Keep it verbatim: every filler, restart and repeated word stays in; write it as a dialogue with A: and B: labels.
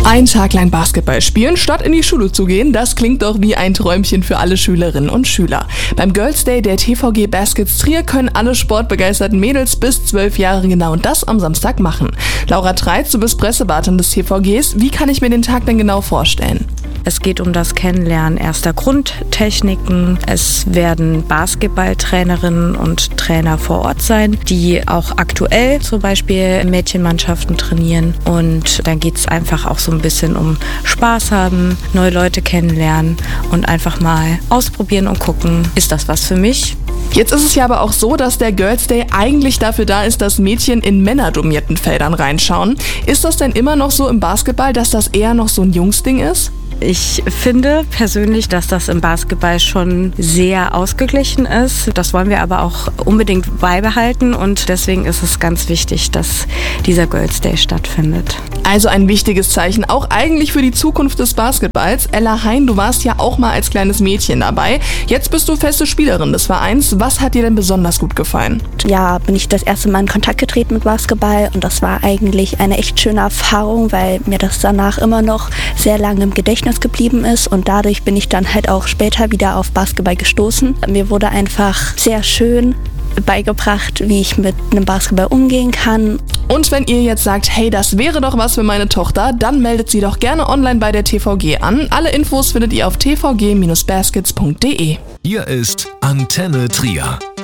A: Einen Tag lang Basketball spielen, statt in die Schule zu gehen, das klingt doch wie ein Träumchen für alle Schülerinnen und Schüler. Beim Girls Day der T V G Baskets Trier können alle sportbegeisterten Mädels bis zwölf Jahre genau das am Samstag machen. Laura Treitz, du bist Pressewartin des T V Gs. Wie kann ich mir den Tag denn genau vorstellen?
B: Es geht um das Kennenlernen erster Grundtechniken. Es werden Basketballtrainerinnen und Trainer vor Ort sein, die auch aktuell zum Beispiel Mädchenmannschaften trainieren. Und dann geht es einfach auch so ein bisschen um Spaß haben, neue Leute kennenlernen und einfach mal ausprobieren und gucken, ist das was für mich?
A: Jetzt ist es ja aber auch so, dass der Girls Day eigentlich dafür da ist, dass Mädchen in männerdomierten Feldern reinschauen. Ist das denn immer noch so im Basketball, dass das eher noch so ein Jungsding ist?
B: Ich finde persönlich, dass das im Basketball schon sehr ausgeglichen ist. Das wollen wir aber auch unbedingt beibehalten und deswegen ist es ganz wichtig, dass dieser Girls Day stattfindet.
A: Also ein wichtiges Zeichen, auch eigentlich für die Zukunft des Basketballs. Ella Hein, du warst ja auch mal als kleines Mädchen dabei. Jetzt bist du feste Spielerin des Vereins. Was hat dir denn besonders gut gefallen?
C: Ja, bin ich das erste Mal in Kontakt getreten mit Basketball und das war eigentlich eine echt schöne Erfahrung, weil mir das danach immer noch sehr lange im Gedächtnis geblieben ist und dadurch bin ich dann halt auch später wieder auf Basketball gestoßen. Mir wurde einfach sehr schön beigebracht, wie ich mit einem Basketball umgehen kann.
A: Und wenn ihr jetzt sagt, hey, das wäre doch was für meine Tochter, dann meldet sie doch gerne online bei der T V G an. Alle Infos findet ihr auf t v g Bindestrich baskets punkt d e.
D: Hier ist Antenne Trier.